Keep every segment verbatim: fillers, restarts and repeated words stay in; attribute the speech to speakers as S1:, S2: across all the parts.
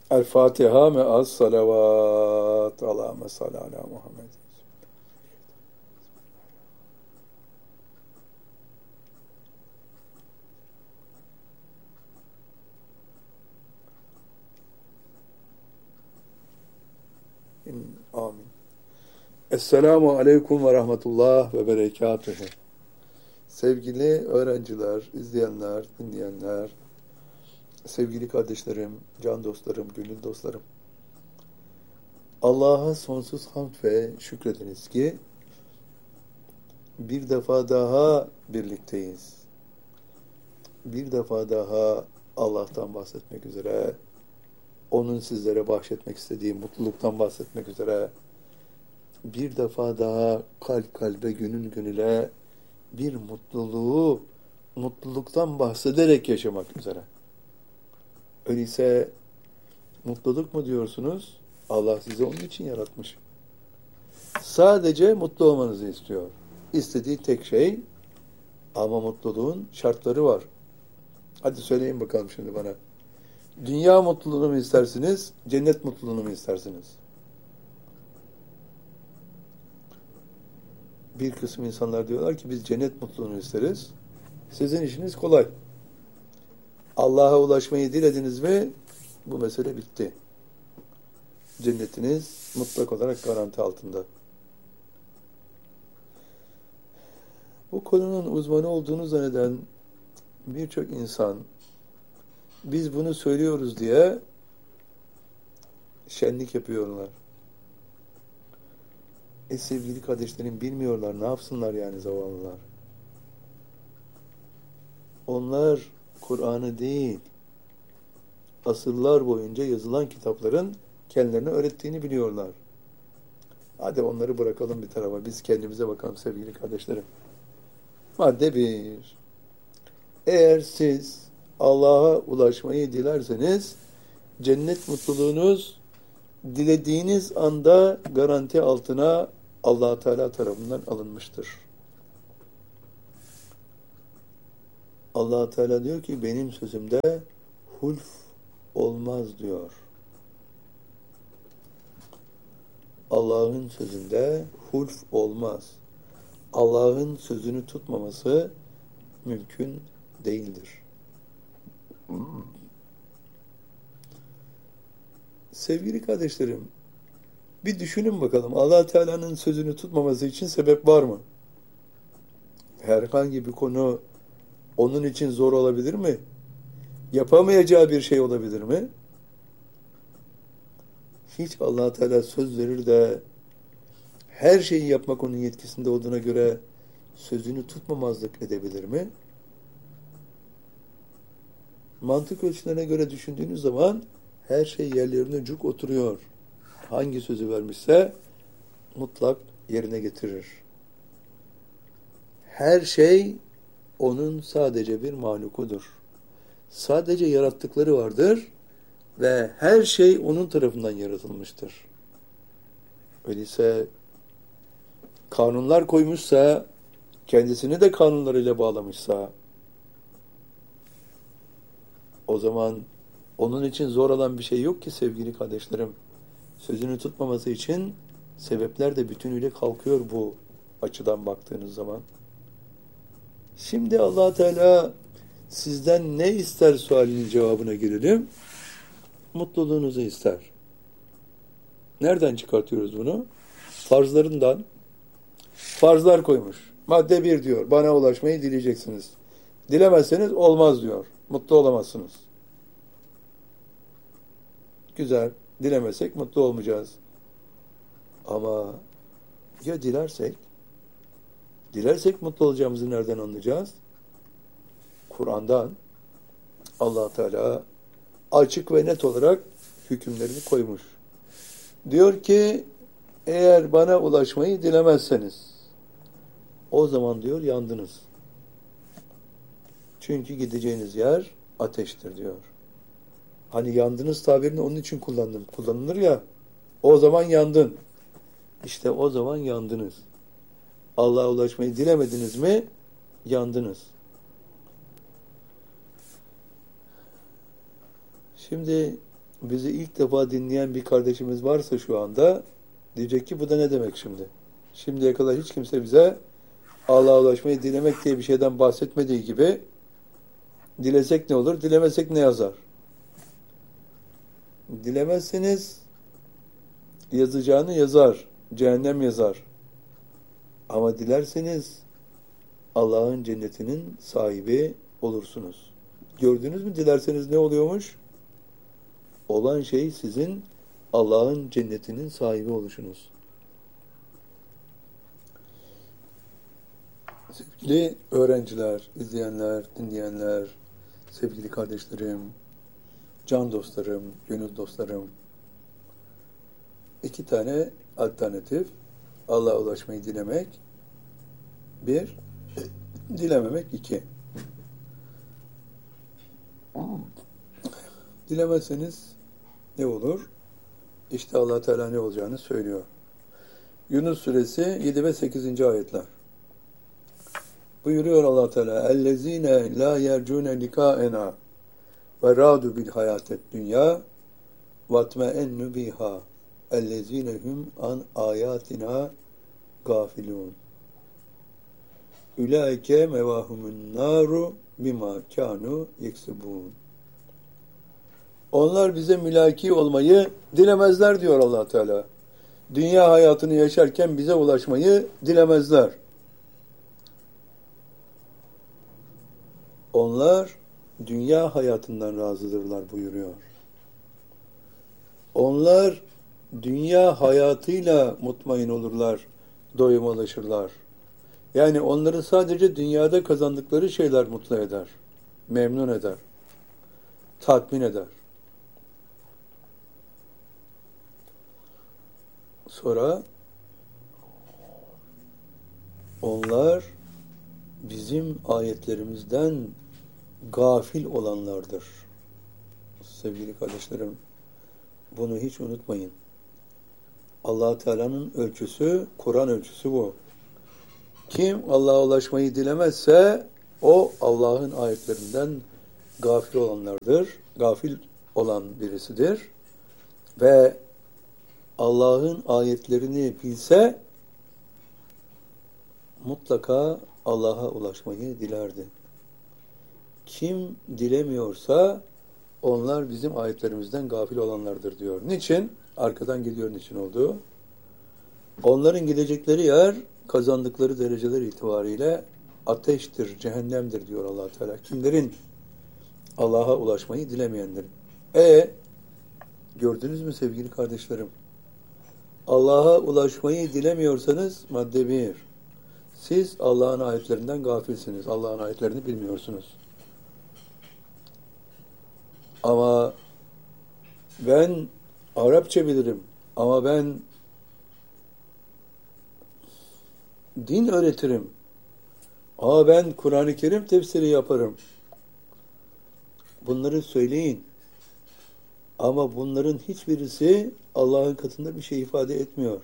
S1: El Fatiha me'as salavat. Allahümme salli ala Muhammed. Amin. Esselamu aleyküm ve rahmetullah ve berekatuhu. Sevgili öğrenciler, izleyenler, dinleyenler, sevgili kardeşlerim, can dostlarım, gönül dostlarım. Allah'a sonsuz hamd ve şükrediniz ki bir defa daha birlikteyiz. Bir defa daha Allah'tan bahsetmek üzere, onun sizlere bahşetmek istediği mutluluktan bahsetmek üzere, bir defa daha kalp kalbe, gönül gönüle bir mutluluğu, mutluluktan bahsederek yaşamak üzere. Öyleyse mutluluk mu diyorsunuz? Allah sizi onun için yaratmış. Sadece mutlu olmanızı istiyor. İstediği tek şey, ama mutluluğun şartları var. Hadi söyleyin bakalım şimdi bana. Dünya mutluluğunu mu istersiniz, cennet mutluluğunu mu istersiniz? Bir kısım insanlar diyorlar ki biz cennet mutluluğunu isteriz. Sizin işiniz kolay. Allah'a ulaşmayı dilediniz mi bu mesele bitti. Cennetiniz mutlak olarak garanti altında. Bu konunun uzmanı olduğunu zanneden birçok insan biz bunu söylüyoruz diye şenlik yapıyorlar. E sevgili kardeşlerim, bilmiyorlar, ne yapsınlar yani zavallılar. Onlar Kur'an'ı değil, asırlar boyunca yazılan kitapların kendilerine öğrettiğini biliyorlar. Hadi onları bırakalım bir tarafa, biz kendimize bakalım sevgili kardeşlerim. Madde bir. Eğer siz Allah'a ulaşmayı dilerseniz, cennet mutluluğunuz dilediğiniz anda garanti altına Allah Teala tarafından alınmıştır. Allah Teala diyor ki benim sözümde hulf olmaz diyor. Allah'ın sözünde hulf olmaz. Allah'ın sözünü tutmaması mümkün değildir. Sevgili kardeşlerim, bir düşünün bakalım, Allah Teala'nın sözünü tutmaması için sebep var mı? Herhangi bir konu onun için zor olabilir mi? Yapamayacağı bir şey olabilir mi? Hiç Allah Teala söz verir de her şeyi yapmak onun yetkisinde olduğuna göre sözünü tutmamazlık edebilir mi? Mantık ölçülerine göre düşündüğünüz zaman her şey yerlerine cuk oturuyor. Hangi sözü vermişse mutlak yerine getirir. Her şey onun sadece bir mahlukudur. Sadece yarattıkları vardır ve her şey onun tarafından yaratılmıştır. Öyleyse kanunlar koymuşsa, kendisini de kanunlarıyla bağlamışsa, o zaman onun için zor olan bir şey yok ki sevgili kardeşlerim. Sözünü tutmaması için sebepler de bütünüyle kalkıyor bu açıdan baktığınız zaman. Şimdi Allah Teala sizden ne ister sualinin cevabına girelim. Mutluluğunuzu ister. Nereden çıkartıyoruz bunu? Farzlarından. Farzlar koymuş. Madde bir diyor. Bana ulaşmayı dileyeceksiniz. Dilemezseniz olmaz diyor. Mutlu olamazsınız. Güzel. Dilemesek mutlu olmayacağız. Ama ya dilersek? Dilersek mutlu olacağımızı nereden anlayacağız? Kur'an'dan Allah Teala açık ve net olarak hükümlerini koymuş. Diyor ki eğer bana ulaşmayı dilemezseniz o zaman diyor yandınız. Çünkü gideceğiniz yer ateştir diyor. Hani yandınız tabirini onun için kullandım. Kullanılır ya. O zaman yandın. İşte o zaman yandınız. Allah'a ulaşmayı dilemediniz mi? Yandınız. Şimdi bizi ilk defa dinleyen bir kardeşimiz varsa şu anda diyecek ki bu da ne demek şimdi? Şimdiye kadar hiç kimse bize Allah'a ulaşmayı dilemek diye bir şeyden bahsetmediği gibi dilesek ne olur, dilemesek ne yazar? Dilemezseniz yazacağını yazar, cehennem yazar. Ama dilerseniz Allah'ın cennetinin sahibi olursunuz. Gördünüz mü dilerseniz ne oluyormuş? Olan şey sizin Allah'ın cennetinin sahibi oluşunuz. Sevgili öğrenciler, izleyenler, dinleyenler, sevgili kardeşlerim, can dostlarım, gönül dostlarım, iki tane alternatif Allah'a ulaşmayı dilemek, bir, dilememek, iki. Dilemezseniz ne olur? İşte Allah Teala ne olacağını söylüyor. Yunus suresi yedi ve sekizinci ayetler. Buyuruyor Allah Teala: "Ellezine la yercune likaena ve radu bil hayatet dünya ve tmeennu biha. Ellezine hum an ayatina gafilun. Ulaike mevahumun naru bima kanu yeksubun." Onlar bize mülaki olmayı dilemezler diyor Allah Teala. Dünya hayatını yaşarken bize ulaşmayı dilemezler. Onlar dünya hayatından razıdırlar buyuruyor. Onlar dünya hayatıyla mutmain olurlar, doyuma ulaşırlar. Yani onları sadece dünyada kazandıkları şeyler mutlu eder, memnun eder, tatmin eder. Sonra onlar bizim ayetlerimizden gafil olanlardır. Sevgili kardeşlerim, bunu hiç unutmayın. Allah Teala'nın ölçüsü, Kur'an ölçüsü bu. Kim Allah'a ulaşmayı dilemezse o Allah'ın ayetlerinden gafil olanlardır. Gafil olan birisidir. Ve Allah'ın ayetlerini bilse mutlaka Allah'a ulaşmayı dilerdi. Kim dilemiyorsa onlar bizim ayetlerimizden gafil olanlardır diyor. Niçin? Arkadan geliyor niçin olduğu. Onların gidecekleri yer kazandıkları dereceler itibariyle ateştir, cehennemdir diyor Allah Teala. Kimlerin? Allah'a ulaşmayı dilemeyenlerin. E gördünüz mü sevgili kardeşlerim? Allah'a ulaşmayı dilemiyorsanız madde bir. Siz Allah'ın ayetlerinden gafilsiniz. Allah'ın ayetlerini bilmiyorsunuz. Ama ben Arapça bilirim. Ama ben din öğretirim. Ama ben Kur'an-ı Kerim tefsiri yaparım. Bunları söyleyin. Ama bunların hiçbirisi Allah'ın katında bir şey ifade etmiyor.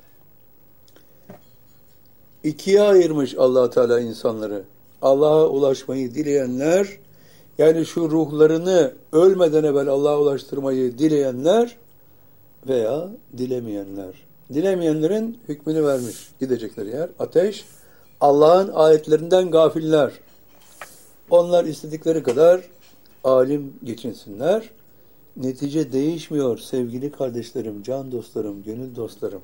S1: İkiye ayırmış Allah Teala insanları. Allah'a ulaşmayı dileyenler, yani şu ruhlarını ölmeden evvel Allah'a ulaştırmayı dileyenler veya dilemeyenler. Dilemeyenlerin hükmünü vermiş. Gidecekleri yer ateş. Allah'ın ayetlerinden gafiller. Onlar istedikleri kadar alim geçinsinler. Netice değişmiyor sevgili kardeşlerim, can dostlarım, gönül dostlarım.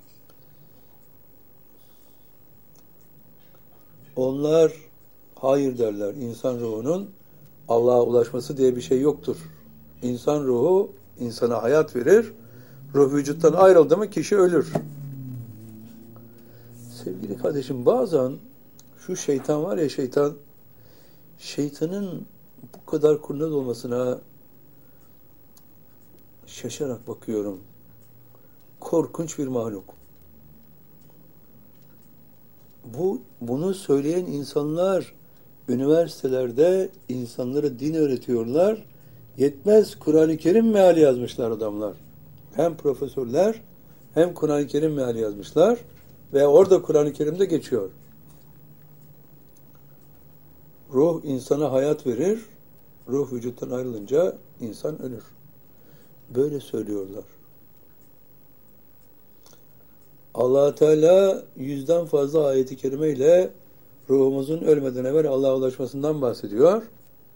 S1: Onlar hayır derler. İnsan ruhunun Allah'a ulaşması diye bir şey yoktur. İnsan ruhu insana hayat verir. Ruh vücuttan ayrıldı mı kişi ölür. Sevgili kardeşim, bazen şu şeytan var ya, şeytan şeytanın bu kadar kurnaz olmasına şaşarak bakıyorum. Korkunç bir mahluk. Bu bunu söyleyen insanlar üniversitelerde insanlara din öğretiyorlar. Yetmez, Kur'an-ı Kerim meali yazmışlar adamlar. Hem profesörler hem Kur'an-ı Kerim meali yazmışlar ve orada Kur'an-ı Kerim'de geçiyor. Ruh insana hayat verir. Ruh vücuttan ayrılınca insan ölür. böyle söylüyorlar. Allah Teala yüzden fazla ayeti kerime ile ruhumuzun ölmeden evvel Allah'a ulaşmasından bahsediyor.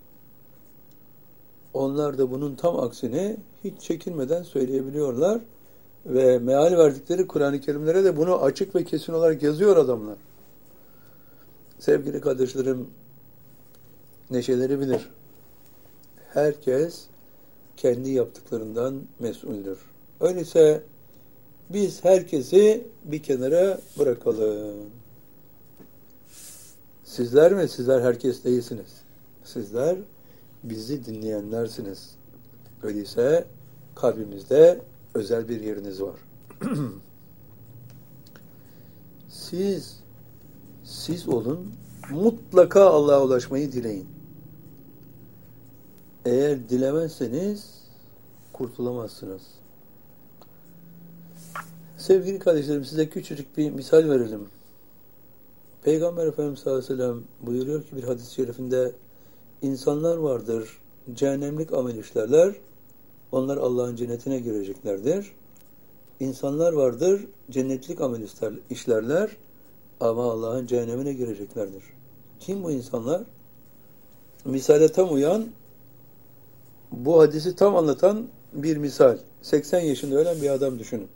S1: Onlar da bunun tam aksini hiç çekinmeden söyleyebiliyorlar. Ve meal verdikleri Kur'an-ı Kerimlere de bunu açık ve kesin olarak yazıyor adamlar. Sevgili kardeşlerim, neşeleri bilir. Herkes kendi yaptıklarından mesuldür. Öyleyse biz herkesi bir kenara bırakalım. Sizler mi? Sizler herkes değilsiniz. Sizler bizi dinleyenlersiniz. Öyleyse kalbimizde özel bir yeriniz var. Siz, siz olun, mutlaka Allah'a ulaşmayı dileyin. Eğer dilemezseniz kurtulamazsınız. Sevgili kardeşlerim, size küçücük bir misal verelim. Peygamber Efendimiz sallallahu aleyhi ve sellem buyuruyor ki bir hadis-i şerifinde, insanlar vardır, cehennemlik amel işlerler, onlar Allah'ın cennetine gireceklerdir. İnsanlar vardır, cennetlik amel işlerler ama Allah'ın cehennemine gireceklerdir. Kim bu insanlar? Misale tam uyan, bu hadisi tam anlatan bir misal. seksen yaşında ölen bir adam düşünün.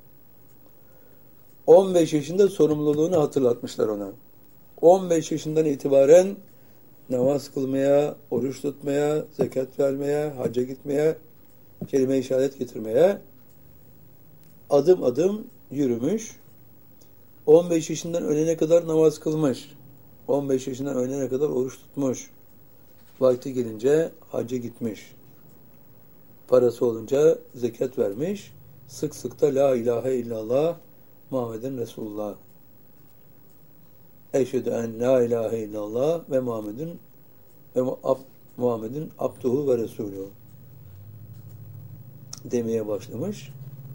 S1: on beş yaşında sorumluluğunu hatırlatmışlar ona. on beş yaşından itibaren namaz kılmaya, oruç tutmaya, zekat vermeye, hacca gitmeye, kelime-i şehadet getirmeye adım adım yürümüş. on beş yaşından ölene kadar namaz kılmış. on beş yaşından ölene kadar oruç tutmuş. Vakti gelince hacca gitmiş. Parası olunca zekat vermiş. Sık sık da la ilahe illallah Muhammeden Resulullah. Eşhedü en la ilahe illallah ve Muhammedun ve Muhammedun abduhu ve resulü demeye başlamış.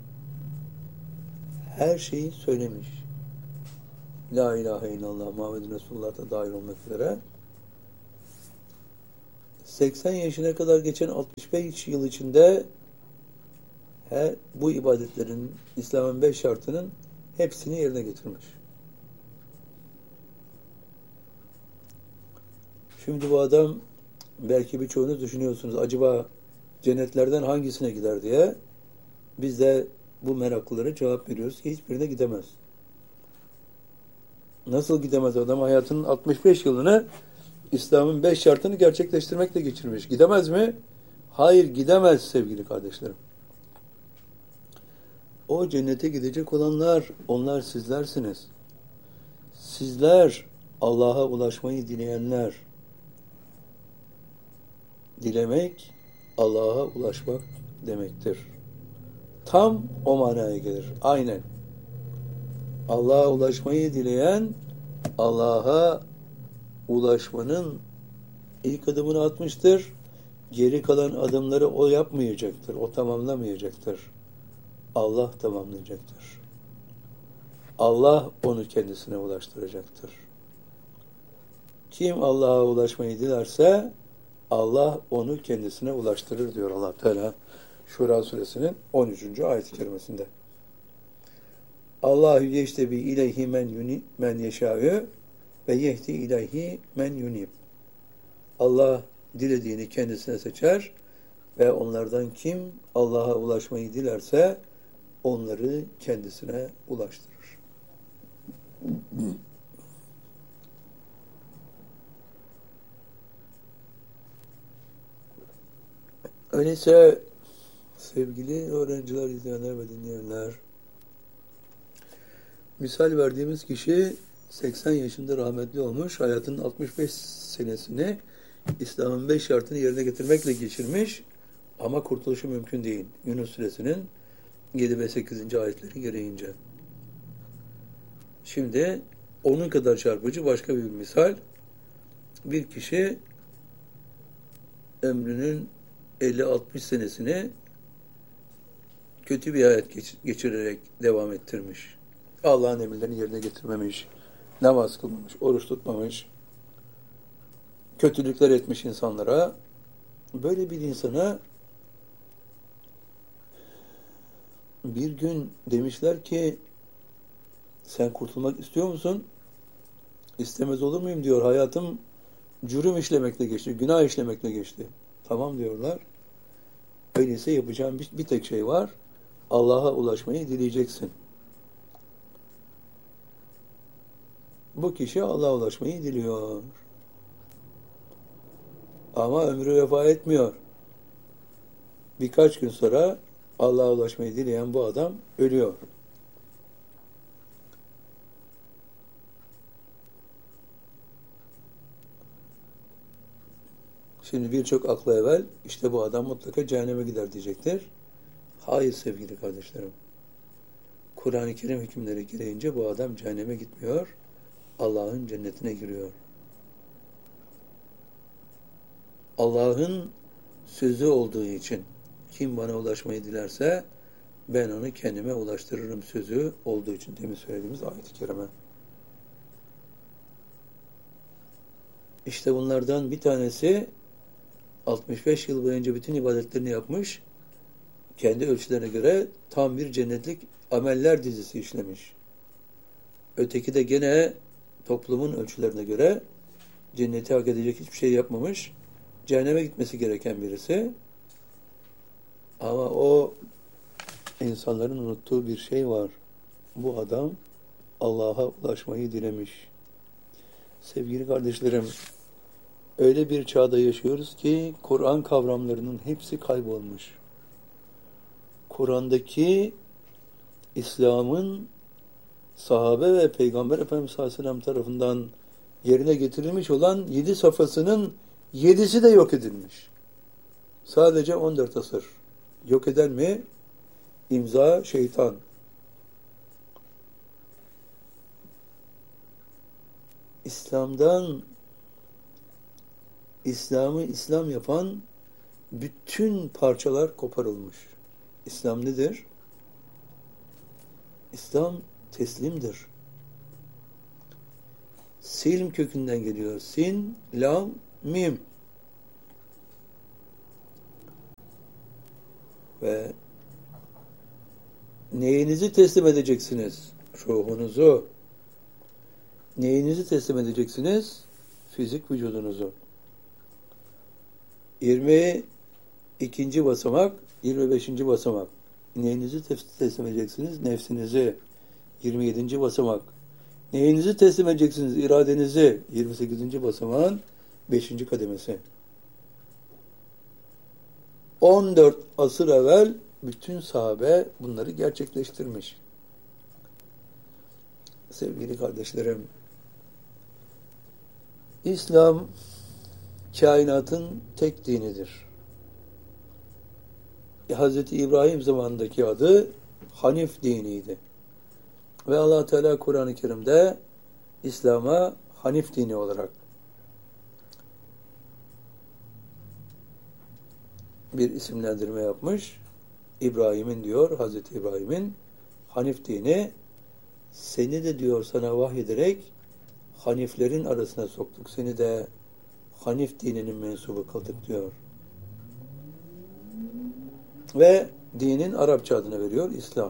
S1: Her şeyi söylemiş. La ilahe illallah Muhammedun Resulullah da dahil olmak üzere. seksen yaşına kadar geçen altmış beş yıl içinde he, bu ibadetlerin, İslam'ın beş şartının hepsini yerine getirmiş. Şimdi bu adam, belki birçoğunuz düşünüyorsunuz, acaba cennetlerden hangisine gider diye. Biz de bu meraklılara cevap veriyoruz ki hiçbirine gidemez. Nasıl gidemez adam? Hayatının altmış beş yılını İslam'ın beş şartını gerçekleştirmekle geçirmiş. Gidemez mi? Hayır, gidemez sevgili kardeşlerim. O cennete gidecek olanlar, onlar sizlersiniz. Sizler Allah'a ulaşmayı dileyenler. Dilemek, Allah'a ulaşmak demektir. Tam o manaya gelir. Aynen. Allah'a ulaşmayı dileyen, Allah'a ulaşmanın ilk adımını atmıştır. Geri kalan adımları o yapmayacaktır. O tamamlamayacaktır. Allah tamamlayacaktır. Allah onu kendisine ulaştıracaktır. Kim Allah'a ulaşmayı dilerse Allah onu kendisine ulaştırır diyor Allah Teala Şura suresinin on üçüncü ayet-i kerimesinde. Allahu yeştebi ileyhi men yuni men yeşâ'ü ve yehdi ileyhi men yunib. Allah dilediğini kendisine seçer ve onlardan kim Allah'a ulaşmayı dilerse onları kendisine ulaştırır. Öyleyse sevgili öğrenciler, izleyenler ve dinleyenler, misal verdiğimiz kişi seksen yaşında rahmetli olmuş, hayatının altmış beş senesini İslam'ın beş şartını yerine getirmekle geçirmiş ama kurtuluşu mümkün değil. Yunus suresinin yedi ve sekizinci ayetleri gereğince. Şimdi onun kadar çarpıcı başka bir misal. Bir kişi ömrünün elli altmış senesini kötü bir hayat geçirerek devam ettirmiş. Allah'ın emirlerini yerine getirmemiş, namaz kılmamış, oruç tutmamış, kötülükler etmiş insanlara. Böyle bir insana Bir gün demişler ki sen kurtulmak istiyor musun? İstemez olur muyum diyor. Hayatım cürüm işlemekle geçti. Günah işlemekle geçti. Tamam diyorlar. Öyleyse yapacağım bir, bir tek şey var. Allah'a ulaşmayı dileyeceksin. Bu kişi Allah'a ulaşmayı diliyor. Ama ömrü vefa etmiyor. Birkaç gün sonra Allah'a ulaşmayı dileyen bu adam ölüyor. Şimdi birçok akla evvel işte bu adam mutlaka cehenneme gider diyecektir. Hayır sevgili kardeşlerim. Kur'an-ı Kerim hükümleri gereğince bu adam cehenneme gitmiyor. Allah'ın cennetine giriyor. Allah'ın sözü olduğu için kim bana ulaşmayı dilerse ben onu kendime ulaştırırım sözü olduğu için demin söylediğimiz ayet-i kerime. İşte bunlardan bir tanesi altmış beş yıl boyunca bütün ibadetlerini yapmış, kendi ölçülerine göre tam bir cennetlik ameller dizisi işlemiş. Öteki de gene toplumun ölçülerine göre cenneti hak edecek hiçbir şey yapmamış, cehenneme gitmesi gereken birisi. Ama o insanların unuttuğu bir şey var. Bu adam Allah'a ulaşmayı dilemiş. Sevgili kardeşlerim, öyle bir çağda yaşıyoruz ki Kur'an kavramlarının hepsi kaybolmuş. Kur'an'daki İslam'ın sahabe ve Peygamber Efendimiz sallallahu aleyhi ve sellem tarafından yerine getirilmiş olan yedi safhasının yedisi de yok edilmiş. Sadece on dört asır. Yok eden mi? İmza şeytan. İslam'dan İslam'ı İslam yapan bütün parçalar koparılmış. İslam nedir? İslam teslimdir. Silm kökünden geliyor. Sin, lam, mim. Ve neyinizi teslim edeceksiniz? Ruhunuzu. Neyinizi teslim edeceksiniz? Fizik vücudunuzu. yirmi ikinci basamak, yirmi beşinci basamak. Neyinizi teslim edeceksiniz? Nefsinizi. yirmi yedinci basamak. Neyinizi teslim edeceksiniz? İradenizi. yirmi sekizinci basamağın beşinci kademesi. on dört asır evvel bütün sahabe bunları gerçekleştirmiş. Sevgili kardeşlerim, İslam kainatın tek dinidir. Hazreti İbrahim zamanındaki adı Hanif diniydi. Ve Allah Teala Kur'an-ı Kerim'de İslam'a Hanif dini olarak bir isimlendirme yapmış. İbrahim'in diyor, Hazreti İbrahim'in Hanif dini, seni de diyor sana vahyederek Haniflerin arasına soktuk. Seni de Hanif dininin mensubu kıldık diyor. Ve dinin Arapça adını veriyor İslam.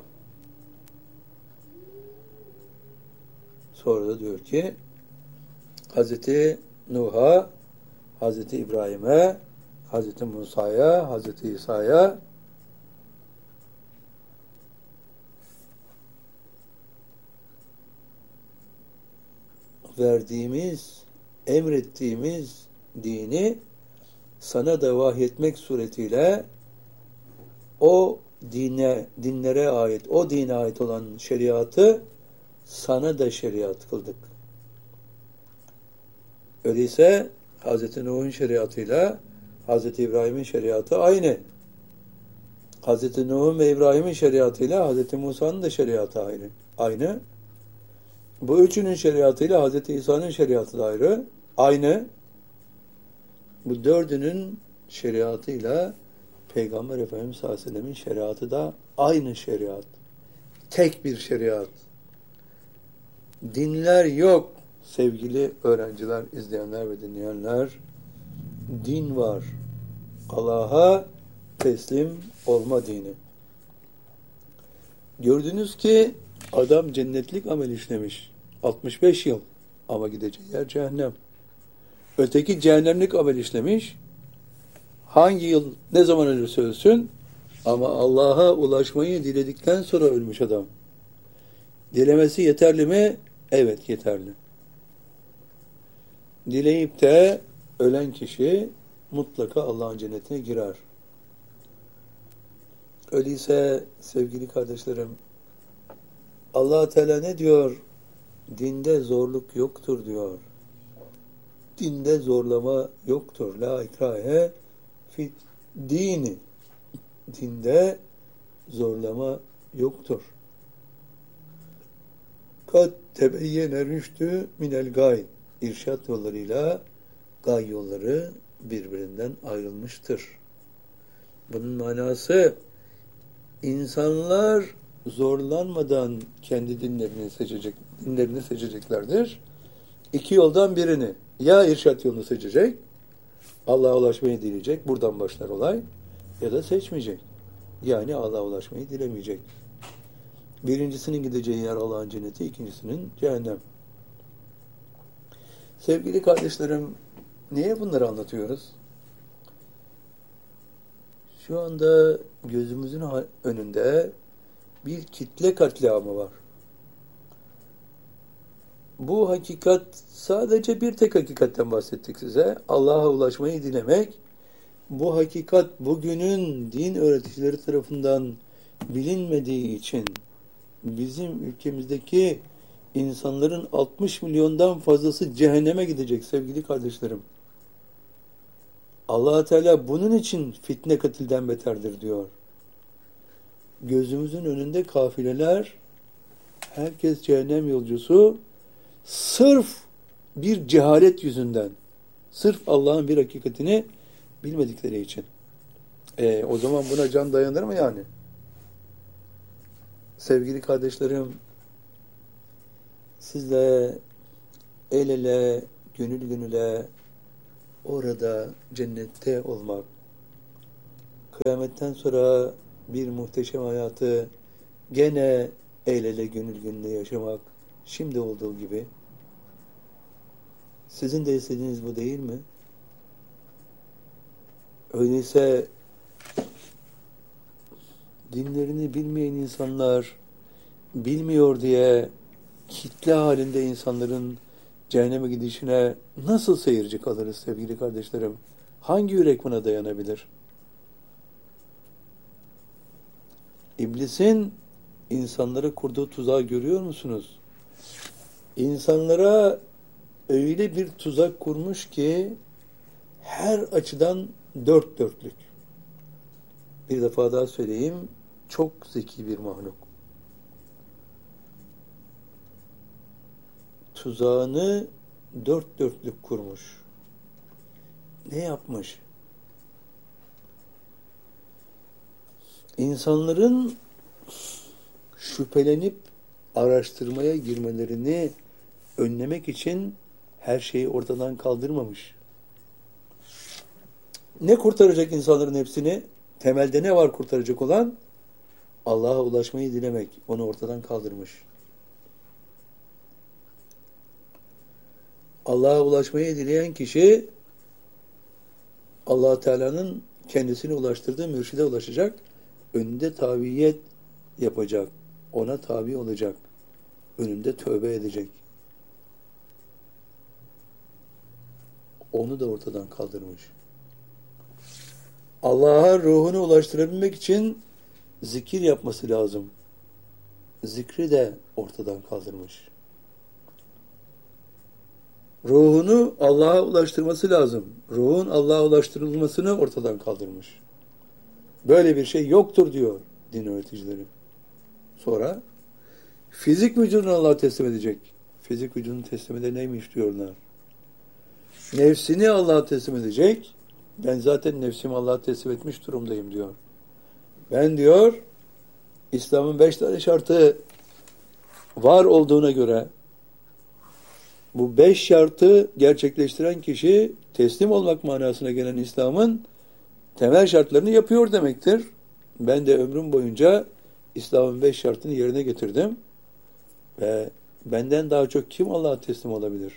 S1: Sonra da diyor ki Hazreti Nuh'a, Hazreti İbrahim'e, Hazreti Musa'ya, Hazreti İsa'ya verdiğimiz, emrettiğimiz dini sana da vahyetmek suretiyle o dine, dinlere ait, o dine ait olan şeriatı sana da şeriat kıldık. Öyleyse Hazreti Nuh'un şeriatıyla Hazreti İbrahim'in şeriatı aynı. Hazreti Nuh'un ve İbrahim'in şeriatıyla Hazreti Musa'nın da şeriatı aynı. Aynı. Bu üçünün şeriatıyla Hazreti İsa'nın şeriatı da ayrı. Aynı. Bu dördünün şeriatıyla Peygamber Efendimiz sallallahu aleyhi ve sellem'in şeriatı da aynı şeriat. Tek bir şeriat. Dinler yok. Sevgili öğrenciler, izleyenler ve dinleyenler, din var. Allah'a teslim olma dini. Gördünüz ki adam cennetlik amel işlemiş. altmış beş yıl. Ama gideceği yer cehennem. Öteki cehennemlik amel işlemiş. Hangi yıl ne zaman ölürse ölsün ama Allah'a ulaşmayı diledikten sonra ölmüş adam. Dilemesi yeterli mi? Evet, yeterli. Dileyip de ölen kişi mutlaka Allah'ın cennetine girer. Öyleyse sevgili kardeşlerim, Allah Teala ne diyor? Dinde zorluk yoktur diyor. Dinde zorlama yoktur. La ikrahe fit dini. Dinde zorlama yoktur. Kad tebeyyene rüştü minel gay. İrşad yollarıyla gay yolları birbirinden ayrılmıştır. Bunun manası insanlar zorlanmadan kendi dinlerini seçecek, dinlerini seçeceklerdir. İki yoldan birini, ya irşat yolunu seçecek, Allah'a ulaşmayı dileyecek, buradan başlar olay, ya da seçmeyecek. Yani Allah'a ulaşmayı dilemeyecek. Birincisinin gideceği yer Allah'ın cenneti, ikincisinin cehennem. Sevgili kardeşlerim, niye bunları anlatıyoruz? Şu anda gözümüzün önünde bir kitle katliamı var. Bu hakikat, sadece bir tek hakikatten bahsettik size. Allah'a ulaşmayı dilemek. Bu hakikat bugünün din öğreticileri tarafından bilinmediği için bizim ülkemizdeki insanların altmış milyondan fazlası cehenneme gidecek sevgili kardeşlerim. Allah Teala bunun için fitne katilden beterdir diyor. Gözümüzün önünde kafileler, herkes cehennem yolcusu, sırf bir cehalet yüzünden, sırf Allah'ın bir hakikatini bilmedikleri için. E, o zaman buna can dayanır mı yani? Sevgili kardeşlerim, sizle el ele, gönül gönüle orada cennette olmak, kıyametten sonra bir muhteşem hayatı gene el ele, gönül gönüle yaşamak, şimdi olduğu gibi. Sizin de istediğiniz bu değil mi? Öyleyse dinlerini bilmeyen insanlar, bilmiyor diye kitle halinde insanların cehenneme gidişine nasıl seyirci kalırız sevgili kardeşlerim? Hangi yürek buna dayanabilir? İblisin insanlara kurduğu tuzağı görüyor musunuz? İnsanlara öyle bir tuzak kurmuş ki her açıdan dört dörtlük. Bir defa daha söyleyeyim, çok zeki bir mahluk. Tuzağını dört dörtlük kurmuş. Ne yapmış? İnsanların şüphelenip araştırmaya girmelerini önlemek için her şeyi ortadan kaldırmamış. Ne kurtaracak insanların hepsini? Temelde ne var kurtaracak olan? Allah'a ulaşmayı dilemek. Onu ortadan kaldırmış. Allah'a ulaşmayı dileyen kişi Allah Teala'nın kendisini ulaştırdığı mürşide ulaşacak. Önünde taviyet yapacak. Ona tabi olacak. Önünde tövbe edecek. Onu da ortadan kaldırmış. Allah'a ruhunu ulaştırabilmek için zikir yapması lazım. Zikri de ortadan kaldırmış. Ruhunu Allah'a ulaştırması lazım. Ruhun Allah'a ulaştırılmasını ortadan kaldırmış. Böyle bir şey yoktur diyor din öğreticileri. Sonra fizik vücudunu Allah'a teslim edecek. Fizik vücudunu teslim ede neymiş diyorlar. Nefsini Allah'a teslim edecek. Ben zaten nefsimi Allah'a teslim etmiş durumdayım diyor. Ben diyor İslam'ın beş tane şartı var olduğuna göre bu beş şartı gerçekleştiren kişi teslim olmak manasına gelen İslam'ın temel şartlarını yapıyor demektir. Ben de ömrüm boyunca İslam'ın beş şartını yerine getirdim ve benden daha çok kim Allah'a teslim olabilir?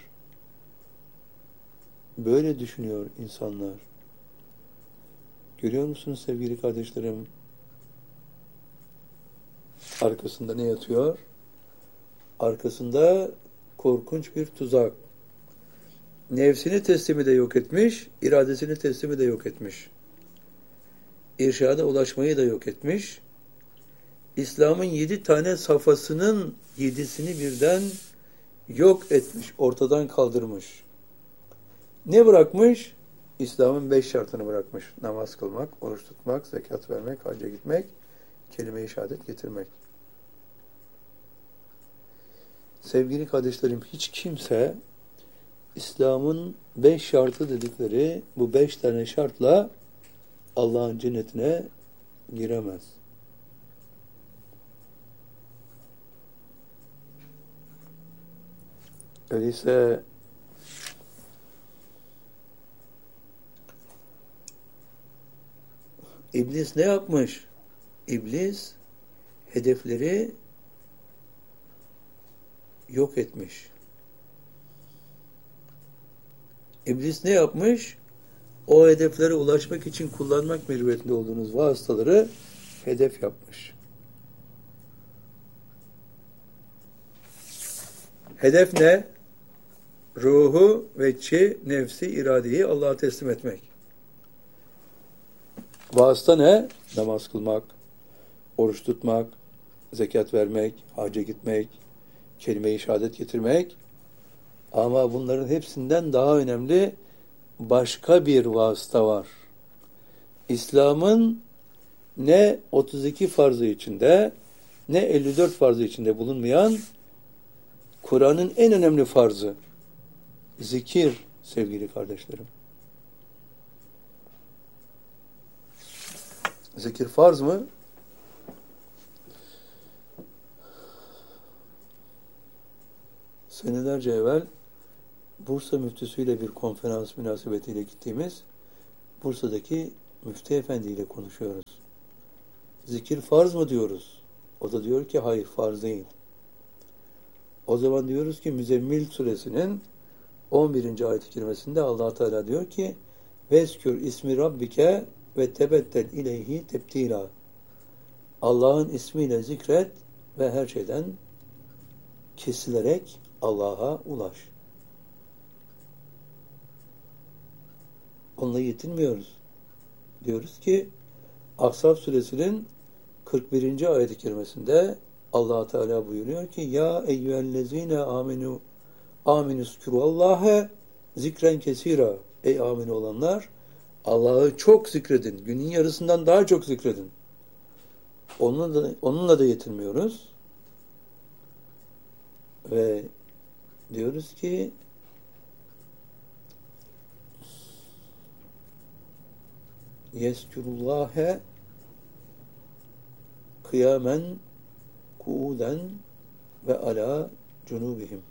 S1: Böyle düşünüyor insanlar. Görüyor musunuz sevgili kardeşlerim? Arkasında ne yatıyor? Arkasında korkunç bir tuzak. Nefsini teslimi de yok etmiş, iradesini teslimi de yok etmiş. İrşada ulaşmayı da yok etmiş. İslam'ın yedi tane safhasının yedisini birden yok etmiş, ortadan kaldırmış. Ne bırakmış? İslam'ın beş şartını bırakmış. Namaz kılmak, oruç tutmak, zekat vermek, hacca gitmek, kelime-i şehadet getirmek. Sevgili kardeşlerim, hiç kimse İslam'ın beş şartı dedikleri bu beş tane şartla Allah'ın cennetine giremez. Öyleyse İblis ne yapmış? İblis hedefleri yok etmiş. İblis ne yapmış? O hedeflere ulaşmak için kullanmak mecburiyetinde olduğunuz vasıtaları hedef yapmış. Hedef ne? Ruhu, veçi, nefsi, iradeyi Allah'a teslim etmek. Vasıta ne? Namaz kılmak, oruç tutmak, zekat vermek, hacca gitmek, kelime-i şehadet getirmek. Ama bunların hepsinden daha önemli başka bir vasıta var. İslam'ın ne otuz iki farzı içinde, ne elli dört farzı içinde bulunmayan Kur'an'ın en önemli farzı. Zikir sevgili kardeşlerim. Zikir farz mı? Senelerce evvel Bursa müftüsüyle bir konferans münasebetiyle gittiğimiz Bursa'daki müftü efendi ile konuşuyoruz. Zikir farz mı diyoruz? O da diyor ki hayır farz değil. O zaman diyoruz ki Müzzemmil suresinin on birinci ayet-i kerimesinde Allah Teala diyor ki Vezkür ismi rabbike ve tebettel ileyhi tebtila. Allah'ın ismiyle zikret ve her şeyden kesilerek Allah'a ulaş. Onunla yetinmiyoruz. Diyoruz ki Ahzab suresinin kırk birinci ayet-i kerimesinde Allah Teala buyuruyor ki ya eyyühellezine amenu aminuskürullâhe zikren kesira. Ey amin olanlar Allah'ı çok zikredin. Günün yarısından daha çok zikredin. Onunla da, onunla da yetinmiyoruz. Ve diyoruz ki yeskürullâhe kıyamen kuuden ve ala cunubihim.